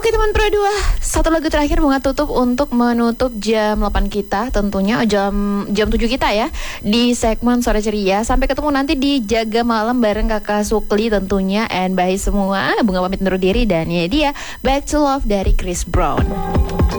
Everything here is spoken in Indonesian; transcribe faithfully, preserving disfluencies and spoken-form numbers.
Oke teman Pro dua, satu lagu terakhir bunga tutup untuk menutup jam delapan kita, tentunya jam jam tujuh kita ya, di segmen Sore Ceria. Sampai ketemu nanti di Jaga Malam bareng Kakak Sukli tentunya, and bye semua. Bunga pamit undur diri dan ini dia Back to Love dari Chris Brown.